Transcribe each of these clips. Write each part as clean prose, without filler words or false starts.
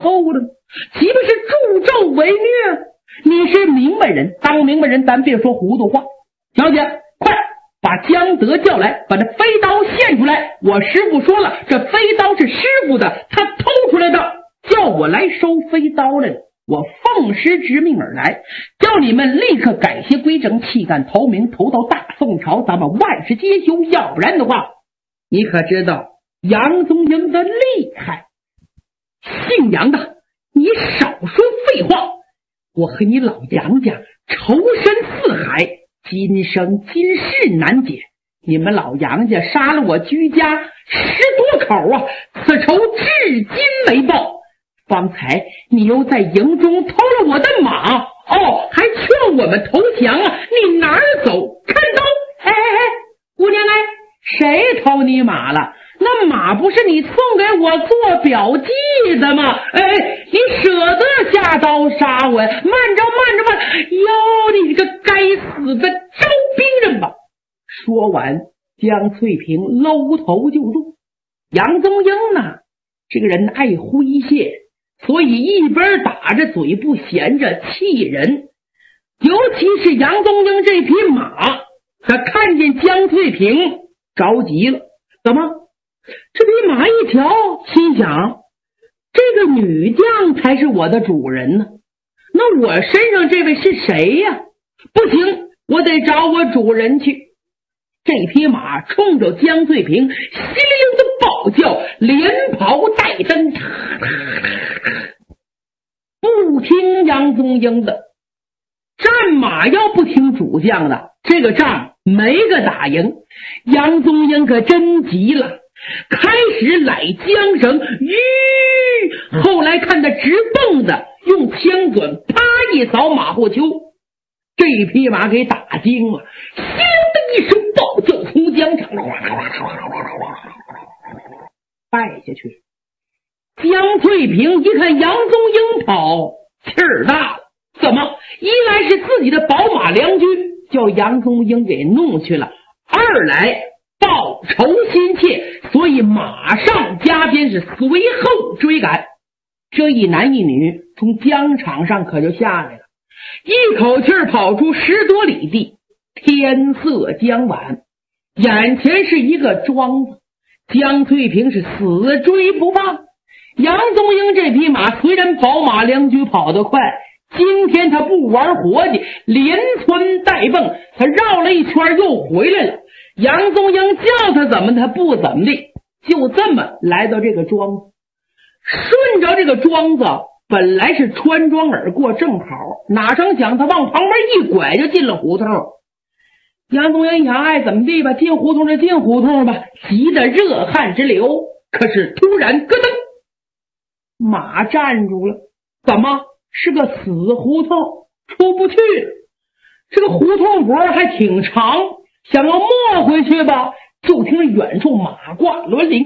厚了，岂不是助纣为虐？你是明白人，当明白人咱别说糊涂话。小姐，快把江德叫来，把这飞刀献出来。我师傅说了，这飞刀是师傅的，他偷出来的，叫我来收飞刀来了。我奉师之命而来，叫你们立刻改邪归正，弃暗投明，投到大宋朝，咱们万事皆休。要不然的话，你可知道杨宗英的厉害？姓杨的，你少说废话！我和你老杨家仇深似海，今生今世难解。你们老杨家杀了我居家10多口啊，此仇至今没报。方才你又在营中偷了我的马，还劝我们投降啊！你哪儿走？看刀！哎，姑娘哎，谁偷你马了？那马不是你送给我做表记的吗？你舍得下刀杀我呀？慢着！哟，你这个该死的招兵人吧！说完，江翠萍搂头就入。杨宗英呢，这个人爱诙谐，所以一边打着嘴不闲着，气人。尤其是杨宗英这匹马，他看见江翠萍着急了。怎么？这匹马一瞧，心想这个女将才是我的主人呢，那我身上这位是谁呀？不行，我得找我主人去。这匹马冲着江翠萍稀里溜的暴叫，连跑带蹬，不听杨宗英的。战马要不听主将的，这个仗没个打赢。杨宗英可真急了，开始揽缰绳，后来看他直蹦的，用枪管啪一扫马后丘，这匹马给打惊了，咻的一声暴叫，从疆场败下去。江翠萍一看杨宗英跑，气儿大了。怎么？一来是自己的宝马良驹叫杨宗英给弄去了，二来报仇心切，所以马上加鞭是随后追赶。这一男一女从疆场上可就下来了，一口气跑出10多里地。天色将晚，眼前是一个庄子，江翠萍是死追不放。杨宗英这匹马虽然宝马良驹跑得快，今天他不玩活计，连窜带蹦，他绕了一圈又回来了。杨宗英叫他怎么他不怎么地，就这么来到这个庄子。顺着这个庄子本来是穿庄而过正好，哪成想他往旁边一拐就进了胡同。杨宗英想爱怎么地吧，进胡同就进胡同吧，急得热汗直流。可是突然咯噔，马站住了。怎么？是个死胡同，出不去。这个胡同脖还挺长，想要没回去吧，就听远处马挂轮铃，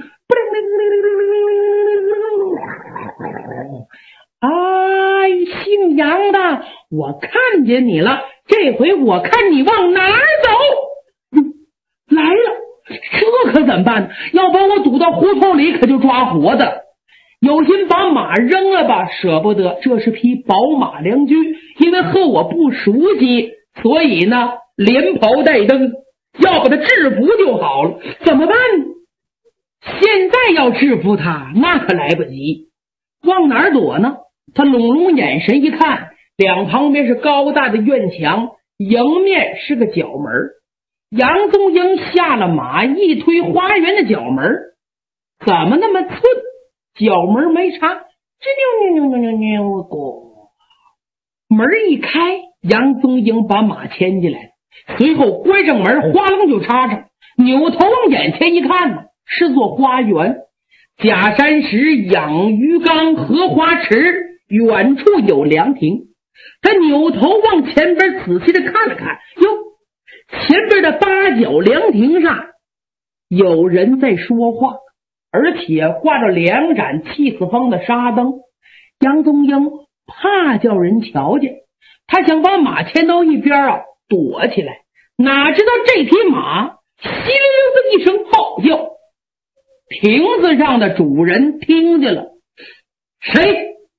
哎，姓杨的，我看见你了，这回我看你往哪儿走。来了，这可怎么办呢？要把我堵到胡同里，可就抓活的。有心把马扔了吧，舍不得，这是匹宝马良驹，因为和我不熟悉，所以呢连跑带蹬，要把他制服就好了。怎么办？现在要制服他那可来不及。往哪儿躲呢？他拢拢眼神一看，两旁边是高大的院墙，迎面是个角门。杨宗英下了马，一推花园的角门，怎么那么寸？角门没插，吱扭扭扭扭扭过，门一开，杨宗英把马牵进来，随后关上门，花楞就插上，扭头往眼前一看呢，是座花园，假山石，养鱼缸，荷花池，远处有凉亭。他扭头往前边仔细的看了看，哟，前边的八角凉亭上有人在说话，而且挂着2盏气死风的纱灯。杨宗英怕叫人瞧见，他想把马牵到一边躲起来，哪知道这匹马稀溜溜的一声暴叫，亭子上的主人听见了。谁？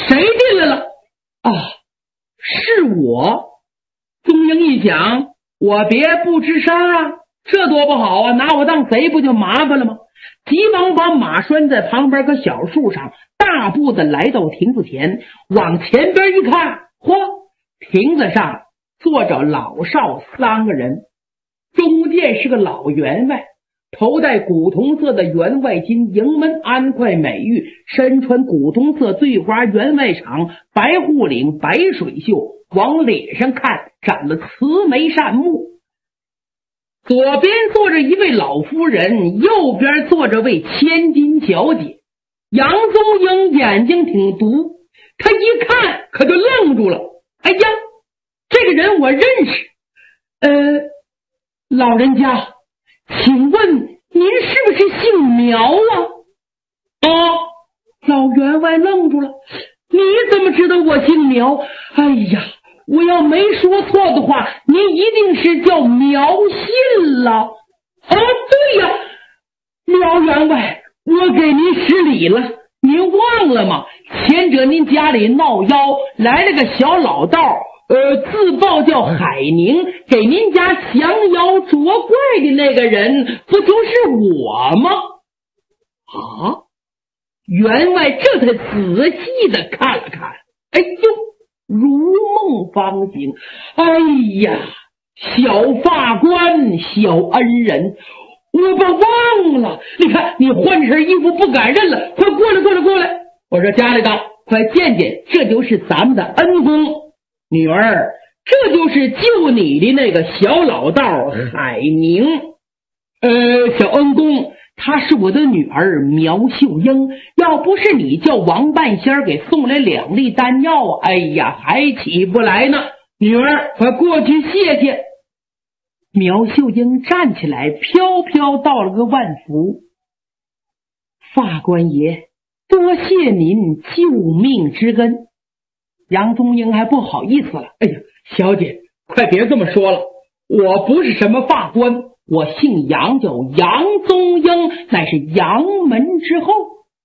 谁进来了？啊，是我。钟英一想，我别不吱声啊，这多不好啊，拿我当贼不就麻烦了吗？急忙把马拴在旁边个小树上，大步的来到亭子前，往前边一看，嚯，亭子上坐着老少3个人，中间是个老员外，头戴古铜色的员外巾，迎门安块美玉，身穿古铜色对花员外裳，白护领，白水袖，往脸上看长了慈眉善目。左边坐着一位老夫人，右边坐着位千金小姐。杨宗英眼睛挺毒，他一看可就愣住了。哎呀，这个人我认识。老人家，请问您是不是姓苗啊？老员外愣住了。你怎么知道我姓苗？哎呀，我要没说错的话，您一定是叫苗信了。对呀，苗员外，我给您施礼了，您忘了吗？前者您家里闹妖，来了个小老道，自报叫海宁，给您家降妖捉怪的那个人，不就是我吗？啊！员外这才仔细的看了看，哎呦，如梦方醒。哎呀，小法官，小恩人，我把忘了。你看你换身衣服不敢认了，快过来。我说家里的，快见见，这就是咱们的恩公。女儿，这就是救你的那个小老道海宁。小恩公，她是我的女儿苗秀英，要不是你叫王半仙给送来2粒丹药，哎呀，还起不来呢。女儿，快过去谢谢。苗秀英站起来，飘飘道了个万福。法官爷，多谢您救命之恩。杨宗英还不好意思了，哎呀，小姐，快别这么说了，我不是什么法官，我姓杨，叫杨宗英，乃是杨门之后。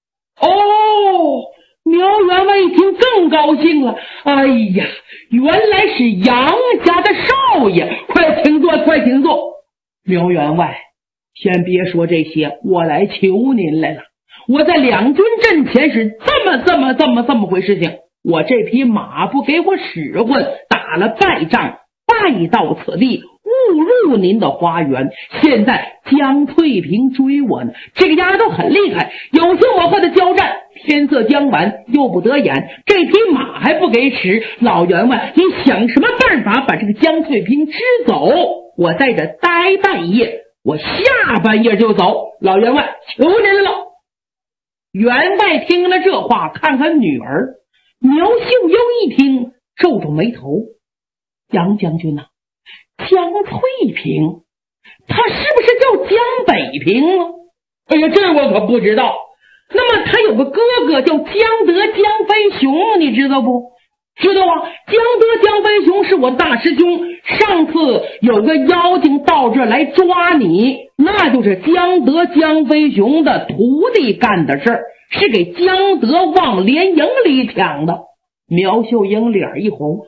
苗员外一听更高兴了，哎呀，原来是杨家的少爷，快请坐。苗员外，先别说这些，我来求您来了。我在两军阵前是这么回事情，我这匹马不给我使唤，打了败仗，败到此地，误入您的花园，现在江翠萍追我呢，这个丫头很厉害，有心我和她交战，天色将晚，又不得眼，这匹马还不给使，老员外你想什么办法把这个江翠萍支走？我在这待半夜，我下半夜就走，老员外求您了。员外听了这话，看看女儿苗秀英一听，皱皱眉头，杨将军啊，江翠萍，他是不是叫江北平啊？哎呀，这我可不知道。那么他有个哥哥叫江德江飞雄，你知道不？知道啊，江德江飞雄是我大师兄，上次有个妖精到这来抓你，那就是江德江飞雄的徒弟干的事儿，是给江德往连营里抢的。苗秀英脸一红，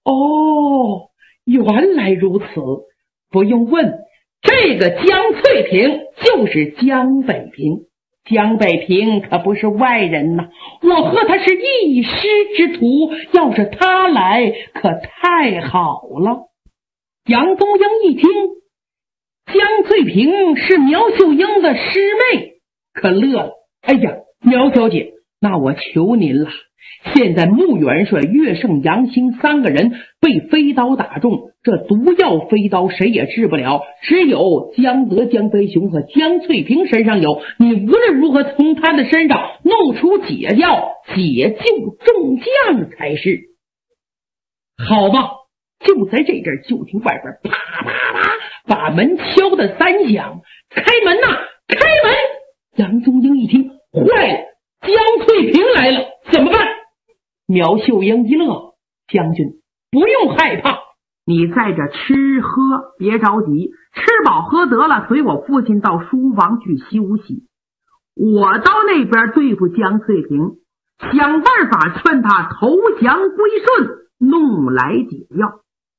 原来如此，不用问，这个江翠萍就是江北平。江北平可不是外人呐，我和他是一师之徒，要是他来可太好了。杨宗英一听江翠萍是苗秀英的师妹，可乐了。哎呀，苗小姐，那我求您了，现在穆元帅、岳胜、杨兴3个人被飞刀打中，这毒药飞刀谁也治不了，只有江德、江飞雄和江翠萍身上有，你无论如何从他的身上弄出解药，解救众将才是。好吧，就在这阵，就听外边啪啪啪把门敲得3响，开门呐，开门！杨宗英一听，坏了，江翠萍来了，怎么办？苗秀英一乐，将军不用害怕，你在这吃喝别着急，吃饱喝得了，随我父亲到书房去休息。我到那边对付江翠萍， 想办法劝他投降归顺，弄来解药。